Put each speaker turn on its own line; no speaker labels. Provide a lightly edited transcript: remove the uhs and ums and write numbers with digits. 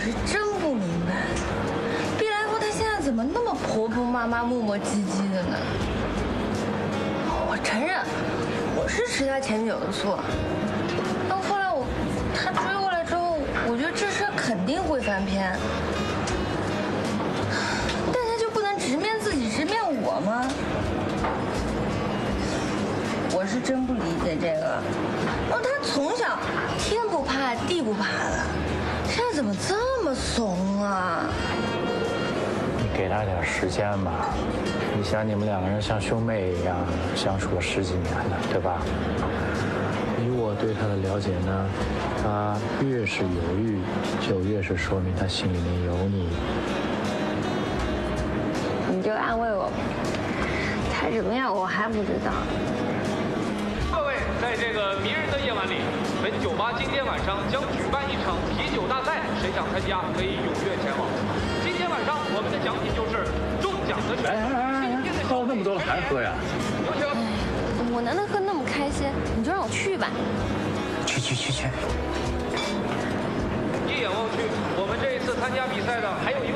是真不明白，毕来福他现在怎么那么婆婆妈妈、磨磨唧唧的呢？我承认，我是吃他前女友的醋。但后来他追过来之后，我觉得这事肯定会翻篇。但他就不能直面自己，直面我吗？我是真不理解这个。他从小天不怕地不怕的，现在怎么这么怂啊？
你给他点时间吧。你想，你们两个人像兄妹一样相处了10几年了，对吧？以我对他的了解呢，他越是犹豫，就越是说明他心里面有你。
你就安慰我吧，他怎么样我还不知道。
各位，在这个迷人的夜晚里，本酒吧今天晚上将举办一场啤酒大赛，谁想参加可以踊跃前往。今天晚上我们的奖品就是中奖的权利。
喝了那么多了还喝呀？
有请。
我难得喝那么开心，你就让我去吧。
去。
一眼望去，我们这一次参加比赛的还有